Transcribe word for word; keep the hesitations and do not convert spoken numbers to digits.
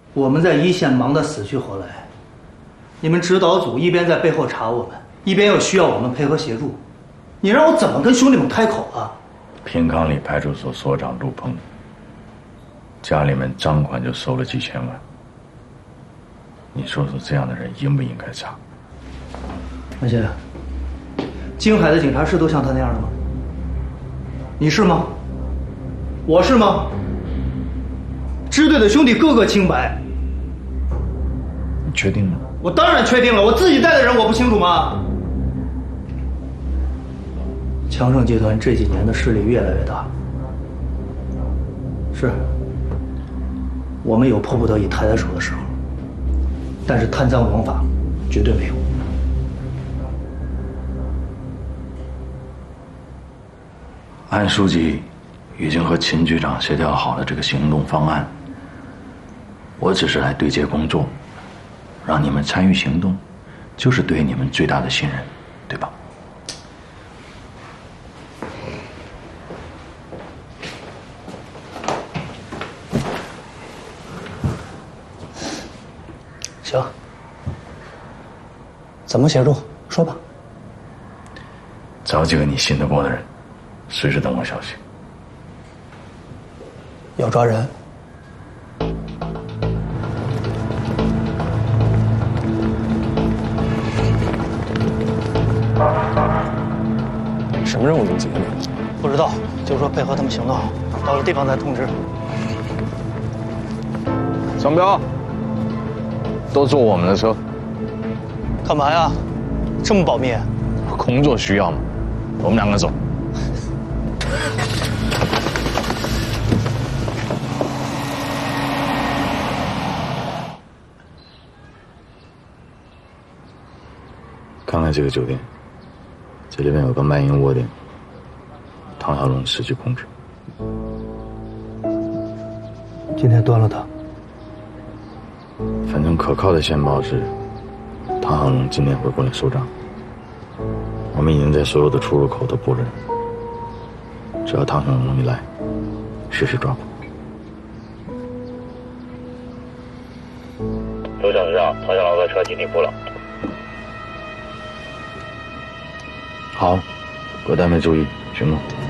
我们在一线忙得死去活来，你们指导组一边在背后查我们，一边又需要我们配合协助，你让我怎么跟兄弟们开口啊？ 平康里派出所所长陆鹏，家里面赃款就收了几千万，你说说这样的人应不应该查？ 而且，京海的警察是都像他那样的吗？你是吗？我是吗？支队的兄弟个个清白。 你确定吗？ 我当然确定了，我自己带的人我不清楚吗？强盛集团这几年的势力越来越大，是，我们有迫不得已抬抬手的时候，但是贪赃枉法绝对没有。 安书记已经和秦局长协调好了这个行动方案，我只是来对接工作，让你们参与行动，就是对你们最大的信任，对吧？ 行，怎么协助？说吧。 找几个你信得过的人，随时等我消息。 要抓人。 什么任务能解决？ 不知道，就说配合他们行动，到了地方再通知。 商标，都坐我们的车。 干嘛呀？这么保密？ 工作需要嘛，我们两个走。 看看这个酒店，这里面有个卖淫窝点，唐小龙失去控制。 今天端了他。 反正可靠的线报是，唐小龙今天会过来收账。我们已经在所有的出入口都布了人，只要唐小龙一来，实施抓捕。 刘省长，唐小龙的车进地铺了。 好，各单位注意，行动。